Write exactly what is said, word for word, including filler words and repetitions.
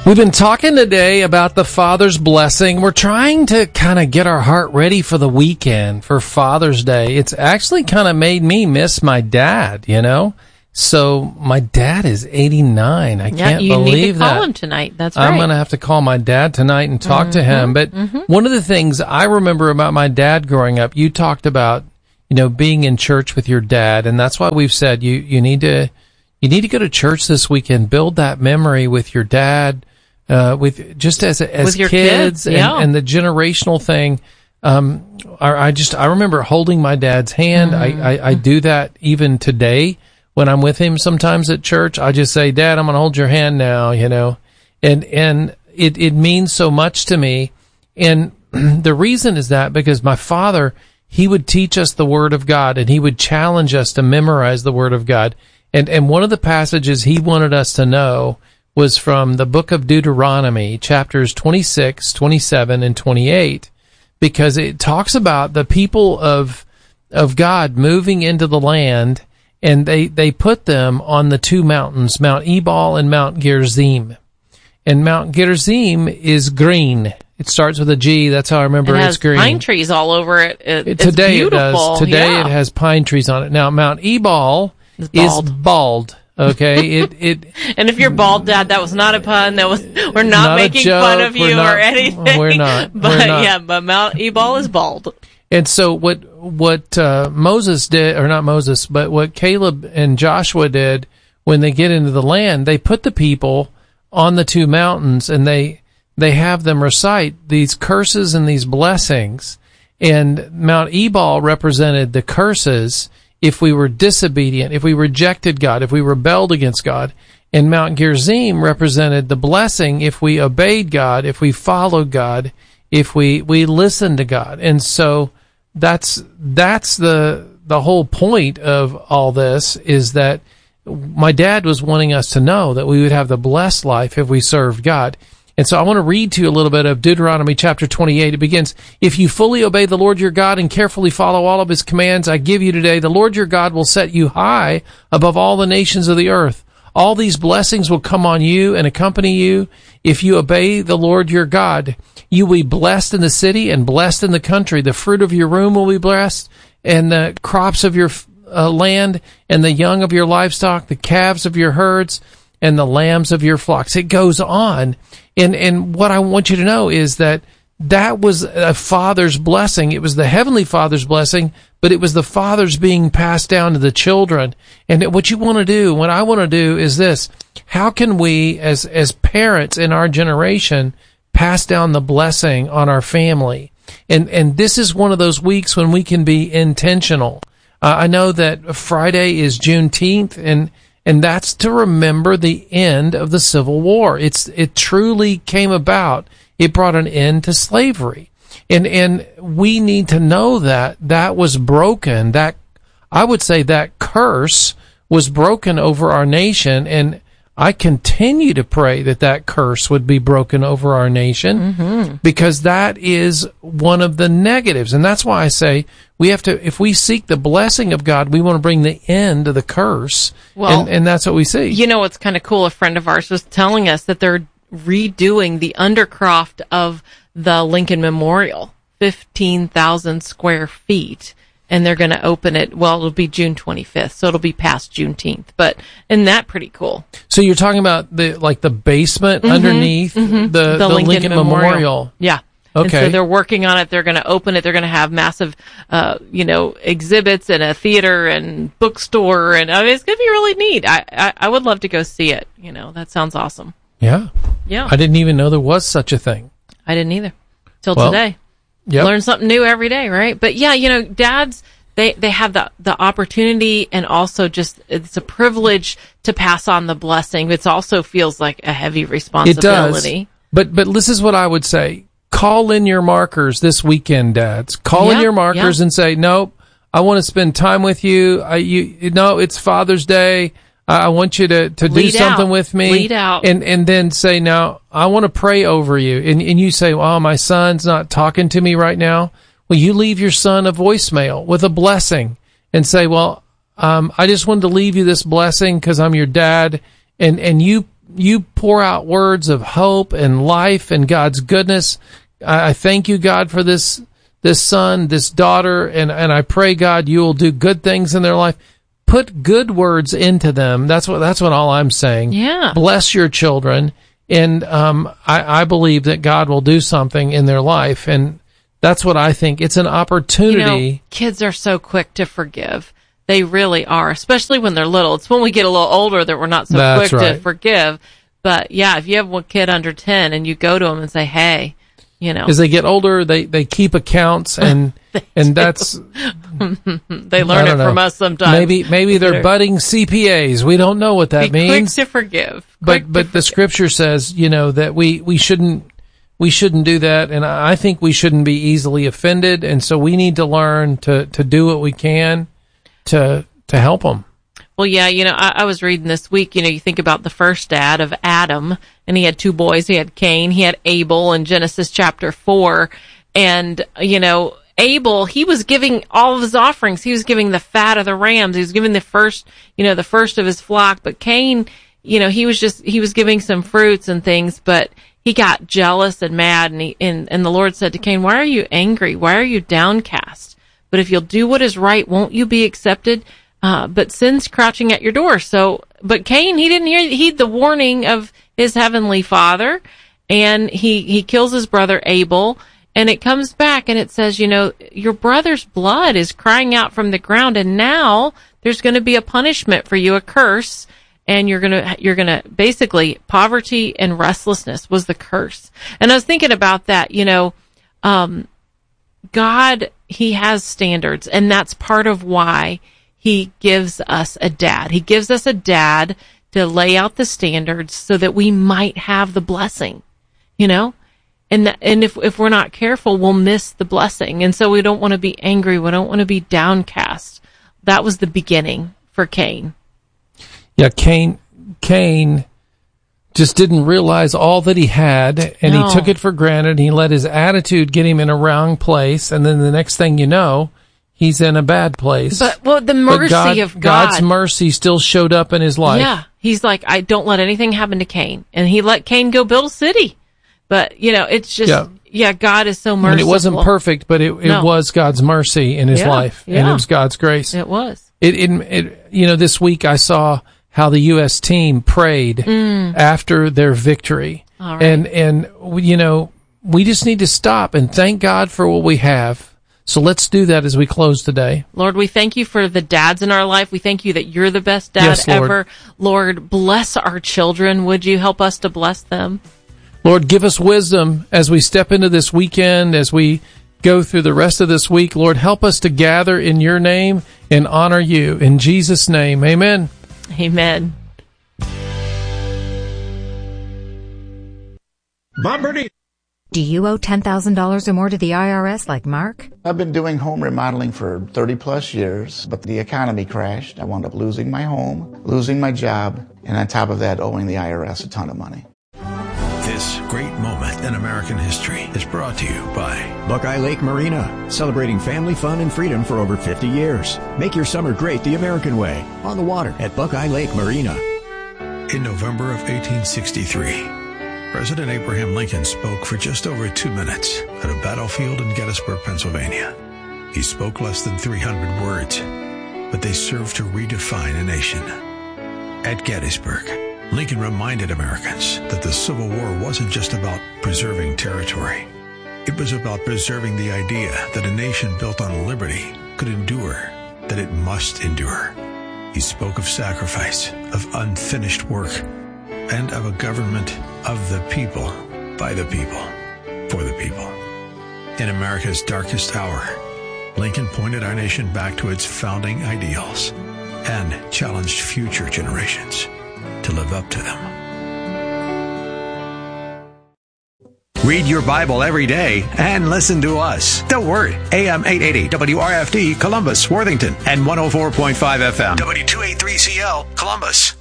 We've been talking today about the Father's blessing. We're trying to kind of get our heart ready for the weekend, for Father's Day. It's actually kind of made me miss my dad, you know? So my dad is eighty-nine. I yeah, can't you believe need to that. call him tonight. That's right. I'm going to have to call my dad tonight and talk mm-hmm, to him. But mm-hmm. one of the things I remember about my dad growing up, you talked about, you know, being in church with your dad. And that's why we've said you, you need to, you need to go to church this weekend, build that memory with your dad. Uh, with just as as with your kids, kids yeah. and, and the generational thing, um, I, I just I remember holding my dad's hand. Mm-hmm. I, I I do that even today when I'm with him. Sometimes at church, I just say, "Dad, I'm going to hold your hand now," you know, and and it it means so much to me. And the reason is that because my father, he would teach us the Word of God, and he would challenge us to memorize the Word of God. And and one of the passages he wanted us to know was from the book of Deuteronomy, chapters twenty-six, twenty-seven, and twenty-eight, because it talks about the people of of God moving into the land, and they, they put them on the two mountains, Mount Ebal and Mount Gerizim. And Mount Gerizim is green. It starts with a G. That's how I remember it it's green. It has pine trees all over it. it it's Today beautiful. it does. Today yeah. it has pine trees on it. Now, Mount Ebal it's bald. is bald. Okay, it it. And if you're bald, Dad, that was not a pun. That was we're not, not making fun of you not, or anything. We're not. But we're not. yeah, but Mount Ebal is bald. And so what what uh, Moses did, or not Moses, but what Caleb and Joshua did when they get into the land, they put the people on the two mountains, and they they have them recite these curses and these blessings. And Mount Ebal represented the curses if we were disobedient, if we rejected God, if we rebelled against God. And Mount Gerizim represented the blessing if we obeyed God, if we followed God, if we, we listened to God. And so that's that's the the whole point of all this, is that my dad was wanting us to know that we would have the blessed life if we served God. And so I want to read to you a little bit of Deuteronomy chapter twenty-eight. It begins, "If you fully obey the Lord your God and carefully follow all of his commands I give you today, the Lord your God will set you high above all the nations of the earth. All these blessings will come on you and accompany you if you obey the Lord your God. You will be blessed in the city and blessed in the country. The fruit of your womb will be blessed, and the crops of your uh, land, and the young of your livestock, the calves of your herds, and the lambs of your flocks." It goes on. And and what I want you to know is that that was a father's blessing. It was the heavenly Father's blessing, but it was the Father's being passed down to the children. And what you want to do, what I want to do is this: how can we, as as parents in our generation, pass down the blessing on our family? And and this is one of those weeks when we can be intentional. Uh, I know that Friday is Juneteenth, and And that's to remember the end of the Civil War. It's it truly came about. It brought an end to slavery. And and we need to know that that was broken. That, I would say, that curse was broken over our nation, and I continue to pray that that curse would be broken over our nation, mm-hmm. because that is one of the negatives. And that's why I say we have to, if we seek the blessing of God, we want to bring the end to the curse. Well, and, and that's what we see. You know what's kind of cool? A friend of ours was telling us that they're redoing the undercroft of the Lincoln Memorial, fifteen thousand square feet. And they're going to open it, well, it'll be June twenty-fifth, so it'll be past Juneteenth. But, isn't that pretty cool? So you're talking about the, like the basement mm-hmm, underneath mm-hmm. the, the, the Lincoln, Lincoln Memorial. Memorial. Yeah. Okay. And so they're working on it. They're going to open it. They're going to have massive, uh, you know, exhibits and a theater and bookstore. And I mean, it's going to be really neat. I, I, I would love to go see it. You know, that sounds awesome. Yeah. Yeah. I didn't even know there was such a thing. I didn't either. Till well, today. Yep. Learn something new every day, right? But yeah, you know, dads, they, they have the, the opportunity, and also just, it's a privilege to pass on the blessing. It also feels like a heavy responsibility. It does. But, but this is what I would say. Call in your markers this weekend, dads. Call yep, in your markers yep. and say, nope, I want to spend time with you. I, you, no, it's Father's Day. I want you to, to do Lead something out. with me. Lead out. And, and then say, now, I want to pray over you. And, and you say, well, my son's not talking to me right now. Well, you leave your son a voicemail with a blessing and say, well, um, I just wanted to leave you this blessing because I'm your dad. And, and you, you pour out words of hope and life and God's goodness. I, I thank you, God, for this this son, this daughter, and, and I pray, God, you will do good things in their life. Put good words into them. That's what that's what all I'm saying. Yeah. Bless your children, and um, I, I believe that God will do something in their life, and that's what I think. It's an opportunity. You know, kids are so quick to forgive. They really are, especially when they're little. It's when we get a little older that we're not so That's quick right. to forgive. But yeah, if you have one kid under ten and you go to them and say, hey, you know. As they get older, they, they keep accounts, and and that's they learn it know. from us sometimes. Maybe maybe they're, they're budding C P As. We don't know what that be means. Quick to forgive. But Quick but to the forgive. scripture says, you know, that we, we shouldn't we shouldn't do that, and I think we shouldn't be easily offended, and so we need to learn to, to do what we can to to help them. Well, yeah, you know, I, I was reading this week, you know, you think about the first dad of Adam, and he had two boys. He had Cain, he had Abel in Genesis chapter four. And, you know, Abel, he was giving all of his offerings. He was giving the fat of the rams. He was giving the first, you know, the first of his flock. But Cain, you know, he was just, he was giving some fruits and things, but he got jealous and mad. And he, and, and the Lord said to Cain, why are you angry? Why are you downcast? But if you'll do what is right, won't you be accepted? Uh, but sin's crouching at your door. So, but Cain, he didn't hear, heed the warning of his heavenly father, and he, he kills his brother Abel, and it comes back and it says, you know, your brother's blood is crying out from the ground, and now there's going to be a punishment for you, a curse, and you're going to, you're going to, basically, poverty and restlessness was the curse. And I was thinking about that, you know, um, God, he has standards, and that's part of why he gives us a dad. He gives us a dad to lay out the standards so that we might have the blessing, you know? And that, and if, if we're not careful, we'll miss the blessing. And so we don't want to be angry. We don't want to be downcast. That was the beginning for Cain. Yeah, Cain, Cain just didn't realize all that he had, and No. he took it for granted. He let his attitude get him in a wrong place, and then the next thing you know, he's in a bad place. But, well, the mercy But God, of God. God's mercy still showed up in his life. Yeah. He's like, I don't let anything happen to Cain. And he let Cain go build a city. But, you know, it's just, yeah, Yeah. God is so I merciful. mean, it wasn't perfect, but it, it No. was God's mercy in his Yeah, life, and yeah. it was God's grace. It was. It, it, it, you know, this week I saw how the U S team prayed Mm. after their victory. All right. And, and, you know, we just need to stop and thank God for what we have. So let's do that as we close today. Lord, we thank you for the dads in our life. We thank you that you're the best dad Yes, Lord. ever. Lord, bless our children. Would you help us to bless them? Lord, give us wisdom as we step into this weekend, as we go through the rest of this week. Lord, help us to gather in your name and honor you. In Jesus' name, amen. Amen. Bob Birdie. Do you owe ten thousand dollars or more to the I R S like Mark? I've been doing home remodeling for thirty plus years, but the economy crashed. I wound up losing my home, losing my job, and on top of that, owing the I R S a ton of money. This great moment in American history is brought to you by Buckeye Lake Marina, celebrating family fun and freedom for over fifty years. Make your summer great the American way, on the water at Buckeye Lake Marina. In November of eighteen sixty-three, President Abraham Lincoln spoke for just over two minutes at a battlefield in Gettysburg, Pennsylvania. He spoke less than three hundred words, but they served to redefine a nation. At Gettysburg, Lincoln reminded Americans that the Civil War wasn't just about preserving territory. It was about preserving the idea that a nation built on liberty could endure, that it must endure. He spoke of sacrifice, of unfinished work, and of a government of the people, by the people, for the people. In America's darkest hour, Lincoln pointed our nation back to its founding ideals and challenged future generations to live up to them. Read your Bible every day and listen to us. Don't worry. A M eight eighty W R F D Columbus, Worthington, and one oh four point five F M W two eighty-three C L Columbus.